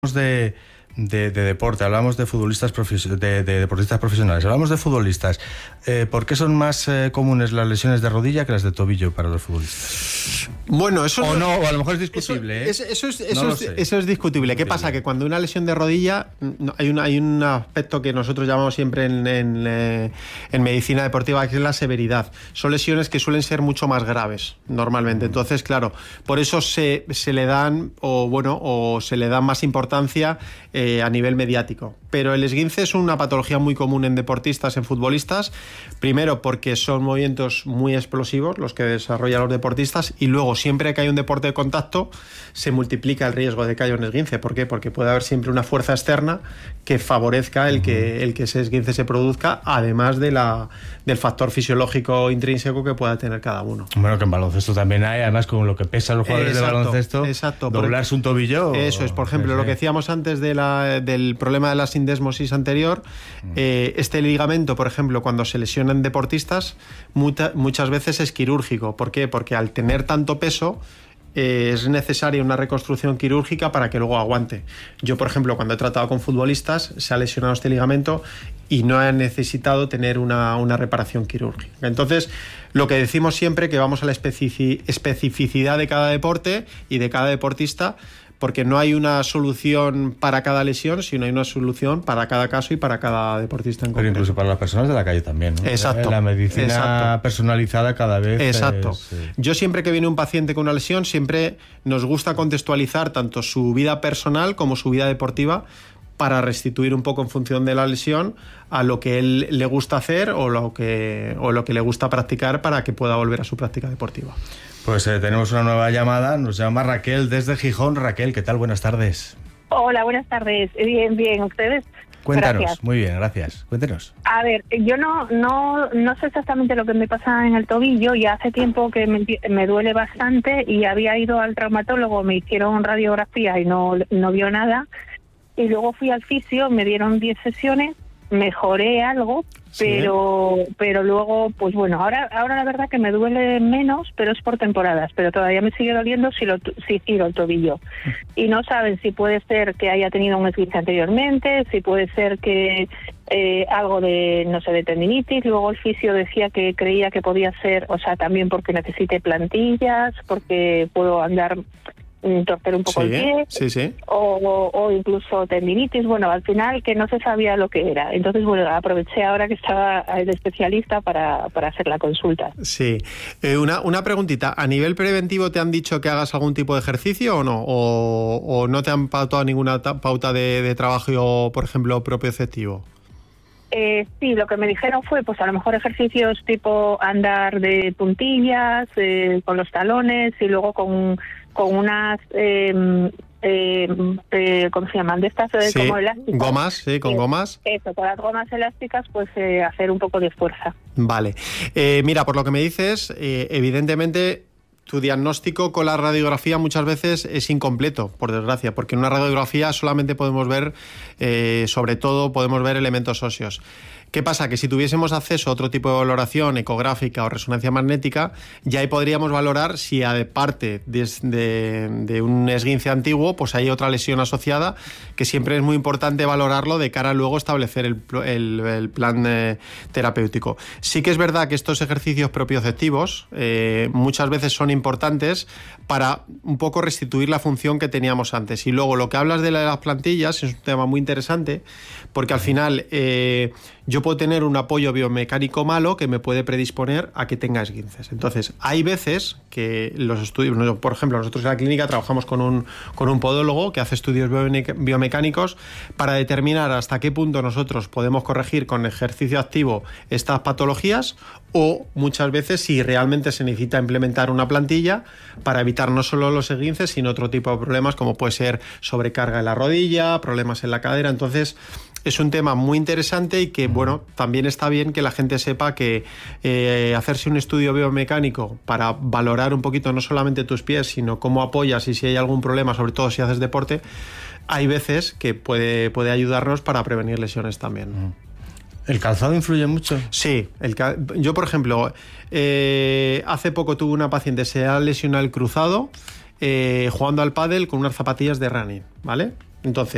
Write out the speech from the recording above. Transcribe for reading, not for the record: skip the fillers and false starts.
de deporte, hablamos de futbolistas de deportistas profesionales, hablamos de futbolistas. ¿Por qué son más comunes las lesiones de rodilla que las de tobillo para los futbolistas? Bueno, eso o no, o a lo mejor es discutible. Eso es discutible. ¿Qué pasa? Que cuando una lesión de rodilla hay un aspecto que nosotros llamamos siempre en medicina deportiva, que es la severidad. Son lesiones que suelen ser mucho más graves normalmente. Entonces, claro, por eso se le dan se le da más importancia a nivel mediático. Pero el esguince es una patología muy común en deportistas, en futbolistas, primero porque son movimientos muy explosivos los que desarrollan los deportistas, y luego siempre que hay un deporte de contacto se multiplica el riesgo de que haya un esguince. ¿Por qué? Porque puede haber siempre una fuerza externa que favorezca el que ese esguince se produzca, además del factor fisiológico intrínseco que pueda tener cada uno. Bueno, que en baloncesto también hay, además con lo que pesan los jugadores de baloncesto, doblarse un tobillo. Eso es, por ejemplo, lo que decíamos antes del problema de la sindesmosis anterior, este ligamento, por ejemplo, cuando se lesionan deportistas, muchas veces es quirúrgico. ¿Por qué? Porque al tener tanto peso, es necesaria una reconstrucción quirúrgica para que luego aguante. Yo, por ejemplo, cuando he tratado con futbolistas, se ha lesionado este ligamento y no he necesitado tener una reparación quirúrgica. Entonces, lo que decimos siempre, que vamos a la especificidad de cada deporte y de cada deportista, porque no hay una solución para cada lesión, sino hay una solución para cada caso y para cada deportista en concreto. Pero incluso para las personas de la calle también, ¿no? Exacto. La medicina personalizada cada vez. Exacto. Yo siempre que viene un paciente con una lesión, siempre nos gusta contextualizar tanto su vida personal como su vida deportiva, para restituir un poco en función de la lesión a lo que él le gusta hacer o lo que le gusta practicar, para que pueda volver a su práctica deportiva. Pues tenemos una nueva llamada, nos llama Raquel desde Gijón. Raquel, ¿qué tal? Buenas tardes. Hola, buenas tardes. Bien, ¿ustedes? Cuéntanos. Gracias. Muy bien, gracias. Cuéntenos. A ver, yo no sé exactamente lo que me pasa en el tobillo, y hace tiempo que me duele bastante, y había ido al traumatólogo, me hicieron radiografía y no vio nada, y luego fui al fisio, me dieron 10 sesiones, mejoré algo, pero luego, pues bueno, ahora la verdad que me duele menos, pero es por temporadas, pero todavía me sigue doliendo si giro el tobillo. Y no saben si puede ser que haya tenido un esguince anteriormente, si puede ser que algo de, no sé, de tendinitis. Luego el fisio decía que creía que podía ser, o sea, también porque necesite plantillas, porque puedo andar torcer un poco el pie, o incluso tendinitis. Bueno, al final que no se sabía lo que era. Entonces, bueno, aproveché ahora que estaba el especialista para hacer la consulta. Sí. Una preguntita. ¿A nivel preventivo te han dicho que hagas algún tipo de ejercicio o no? ¿O no te han pautado ninguna pauta de trabajo, por ejemplo, propioceptivo? Sí, lo que me dijeron fue, pues a lo mejor ejercicios tipo andar de puntillas, con los talones, y luego con unas, ¿cómo se llaman? De estas como elásticas. Gomas, con gomas. Eso, con las gomas elásticas, pues hacer un poco de fuerza. Vale. Mira, por lo que me dices, evidentemente tu diagnóstico con la radiografía muchas veces es incompleto, por desgracia, porque en una radiografía solamente podemos ver, sobre todo, podemos ver elementos óseos. ¿Qué pasa? Que si tuviésemos acceso a otro tipo de valoración ecográfica o resonancia magnética, ya ahí podríamos valorar si, aparte de un esguince antiguo, pues hay otra lesión asociada, que siempre es muy importante valorarlo de cara a luego establecer el plan terapéutico. Sí que es verdad que estos ejercicios propioceptivos muchas veces son importantes para un poco restituir la función que teníamos antes. Y luego lo que hablas de las plantillas es un tema muy interesante, porque al final yo puedo tener un apoyo biomecánico malo que me puede predisponer a que tenga esguinces. Entonces, hay veces que los estudios, por ejemplo, nosotros en la clínica trabajamos con un podólogo que hace estudios biomecánicos para determinar hasta qué punto nosotros podemos corregir con ejercicio activo estas patologías, o muchas veces si realmente se necesita implementar una plantilla para evitar no solo los esguinces, sino otro tipo de problemas, como puede ser sobrecarga en la rodilla, problemas en la cadera. Entonces, es un tema muy interesante, y que, bueno, también está bien que la gente sepa que hacerse un estudio biomecánico para valorar un poquito no solamente tus pies, sino cómo apoyas y si hay algún problema, sobre todo si haces deporte, hay veces que puede ayudarnos para prevenir lesiones también. ¿El calzado influye mucho? Sí. Yo, por ejemplo, hace poco tuve una paciente, se ha lesionado el cruzado jugando al pádel con unas zapatillas de running, ¿vale? Entonces,